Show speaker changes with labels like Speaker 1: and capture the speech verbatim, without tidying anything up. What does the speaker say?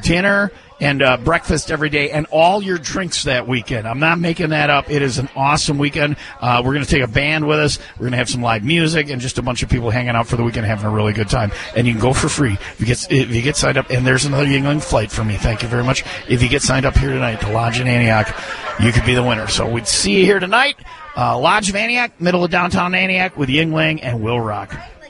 Speaker 1: dinner and uh, breakfast every day, and all your drinks that weekend. I'm not making that up. It is an awesome weekend. Uh, we're going to take a band with us. We're going to have some live music and just a bunch of people hanging out for the weekend, having a really good time. And you can go for free if you get if you get signed up. And there's another Yuengling flight for me. Thank you very much. If you get signed up here tonight to Lodge in Antioch, you could be the winner. So we'd see you here tonight. Uh, Lodge of Antioch, middle of downtown Antioch, with Yuengling and Will Rock.